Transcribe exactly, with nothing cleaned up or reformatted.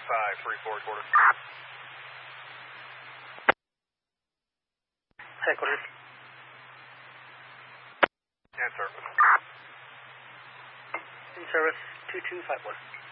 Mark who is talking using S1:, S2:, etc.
S1: five three four quarter.
S2: Headquarters.
S1: And service.
S2: In service, two two five one.